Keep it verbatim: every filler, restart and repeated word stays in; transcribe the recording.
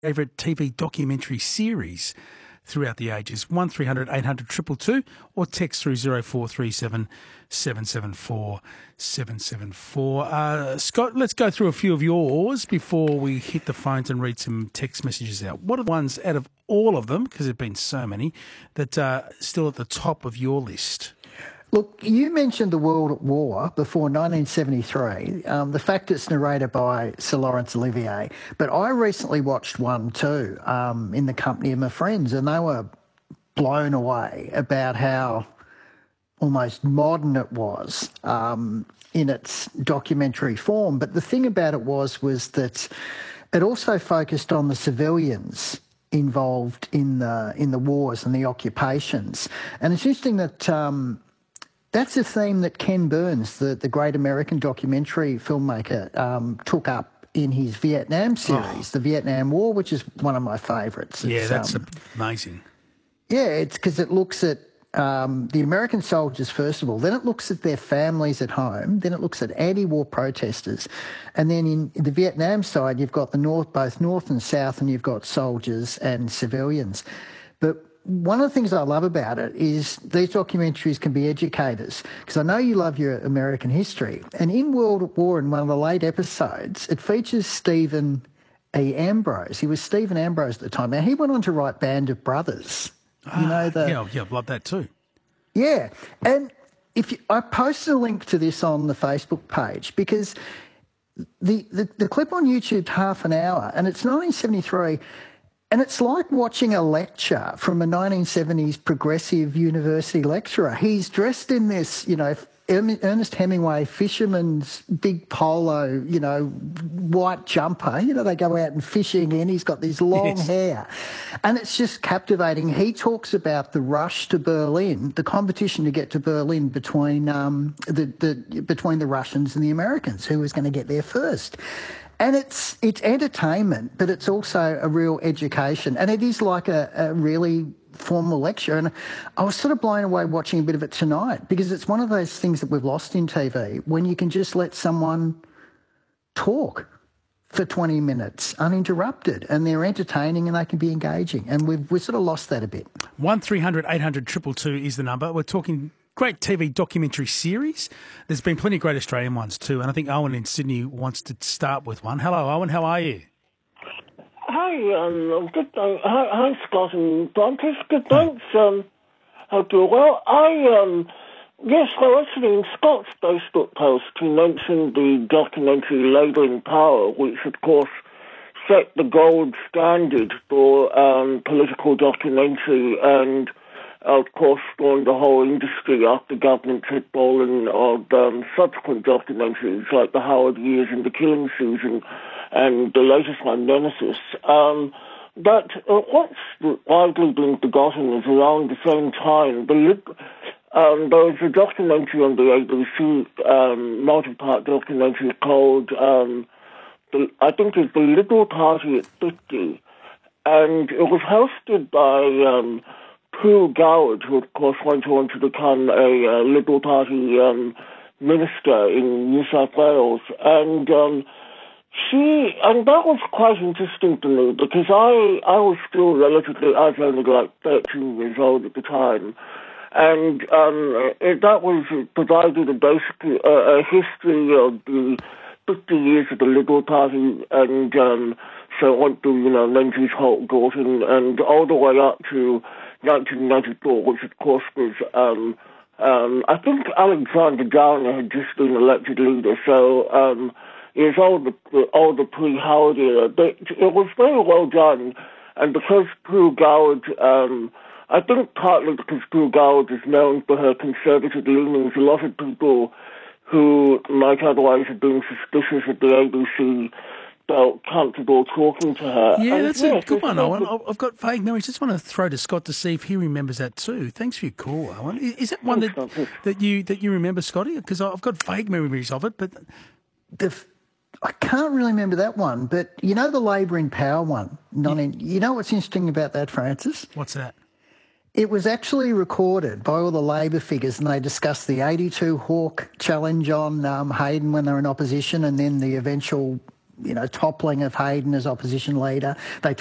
favourite T V documentary series throughout the ages. one three hundred eight hundred two two two or text through zero four three seven seven seven four seven seven four. Uh, Scott, let's go through a few of yours before we hit the phones and read some text messages out. What are the ones out of all of them, because there have been so many, that are still at the top of your list? Look, you mentioned the World at War before nineteen seventy-three, um, the fact it's narrated by Sir Laurence Olivier. But I recently watched one too um, in the company of my friends, and they were blown away about how almost modern it was um, in its documentary form. But the thing about it was, was that it also focused on the civilians involved in the, in the wars and the occupations. And it's interesting that... Um, That's a theme that Ken Burns, the, the great American documentary filmmaker, um, took up in his Vietnam series, oh. the Vietnam War, which is one of my favourites. Yeah, that's um, amazing. Yeah, it's because it looks at um, the American soldiers, first of all, then it looks at their families at home, then it looks at anti-war protesters, and then in the Vietnam side, you've got the North, both North and South, and you've got soldiers and civilians. But one of the things I love about it is these documentaries can be educators, because I know you love your American history. And in World at War, in one of the late episodes, it features Stephen E. Ambrose. He was Stephen Ambrose at the time. Now, he went on to write Band of Brothers. Ah, you know the yeah, yeah, love that too. Yeah, and if you, I posted a link to this on the Facebook page, because the, the, the clip on YouTube's half an hour, and it's nineteen seventy-three. And it's like watching a lecture from a nineteen seventies progressive university lecturer. He's dressed in this, you know, Ernest Hemingway fisherman's big polo, you know, white jumper. You know, they go out and fishing in. He's got this long yes. hair. And it's just captivating. He talks about the rush to Berlin, the competition to get to Berlin between, um, the, the, between the Russians and the Americans, who was going to get there first. And it's it's entertainment, but it's also a real education. And it is like a, a really formal lecture. And I was sort of blown away watching a bit of it tonight, because it's one of those things that we've lost in T V, when you can just let someone talk for twenty minutes uninterrupted, and they're entertaining and they can be engaging. And we've, we've sort of lost that a bit. one three hundred eight hundred two two two is the number. We're talking great T V documentary series. There's been plenty of great Australian ones too, and I think Owen in Sydney wants to start with one. Hello, Owen. How are you? Hi, um, I'm good. Uh, hi, hi, Scott and Brantis. Good, thanks. Um, hope you're well. I, um, yes, well, actually, in Scott's Facebook post, he mentioned the documentary Labouring Power, which, of course, set the gold standard for um, political documentary, and of course, spawned the whole industry after government had fallen of um, subsequent documentaries like The Howard Years and The Killing Season, and the latest one, Nemesis. Um, but uh, what's widely been forgotten is around the same time, the, um, there was a documentary on the A B C, um, multi-part documentary called, um, the, I think it's The Liberal Party at fifty, and it was hosted by Um, Prue Goward, who of course went on to become a uh, Liberal Party um, minister in New South Wales, and um, she, and that was quite interesting to me, because I, I was still relatively, I was only like thirteen years old at the time, and um, it, that was provided a basically uh, a history of the fifty years of the Liberal Party, and um, so on to, you know, Menzies, Holt, Gorton, and all the way up to nineteen ninety-four, which of course was, um, um, I think Alexander Downer had just been elected leader, so um, it was all the, all the pre-Howard era. But it was very well done, and because Prue Goward, um, I think partly because Prue Goward is known for her conservative leanings, a lot of people who might otherwise have been suspicious of the A B C felt comfortable talking to her. Yeah, and that's yes, a good one, Owen. I've got vague memories. Just want to throw to Scott to see if he remembers that too. Thanks for your call, Owen. Is it one that, that you that you remember, Scotty? Because I've got vague memories of it, but the, I can't really remember that one. But you know the Labouring Power one. Not in, you know what's interesting about that, Francis? What's that? It was actually recorded by all the Labor figures, and they discussed the eighty-two Hawke challenge on um, Hayden when they were in opposition, and then the eventual, you know, toppling of Hayden as opposition leader. They